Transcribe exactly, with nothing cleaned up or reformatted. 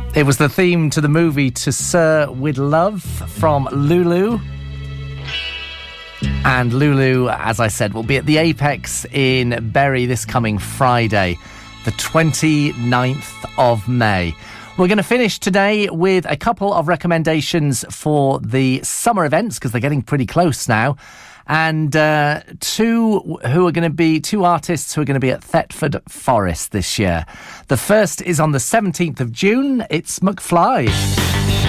It was the theme to the movie To Sir With Love from Lulu. And Lulu, as I said, will be at the Apex in Bury this coming Friday, the twenty-ninth of May. We're going to finish today with a couple of recommendations for the summer events, because they're getting pretty close now. And uh, two who are going to be, two artists who are going to be at Thetford Forest this year. The first is on the seventeenth of June. It's McFly.